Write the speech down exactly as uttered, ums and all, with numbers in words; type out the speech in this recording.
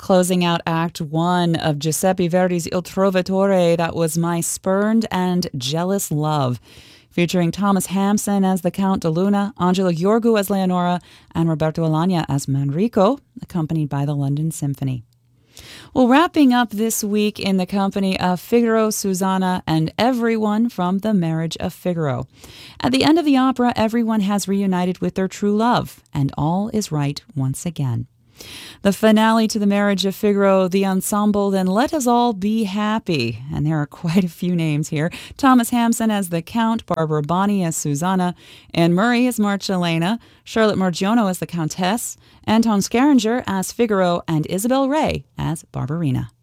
Closing out Act One of Giuseppe Verdi's Il Trovatore, that was My Spurned and Jealous Love, featuring Thomas Hampson as the Count de Luna, Angelo Gheorghiu as Leonora, and Roberto Alagna as Manrico, accompanied by the London Symphony. Well, wrapping up this week in the company of Figaro, Susanna, and everyone from The Marriage of Figaro. At the end of the opera, everyone has reunited with their true love, and all is right once again. The finale to The Marriage of Figaro, the ensemble, Then Let Us All Be Happy. And there are quite a few names here. Thomas Hampson as the Count, Barbara Bonney as Susanna, Anne Murray as Marcellena, Charlotte Margiono as the Countess, Anton Scaриnger as Figaro, and Isabel Ray as Barbarina.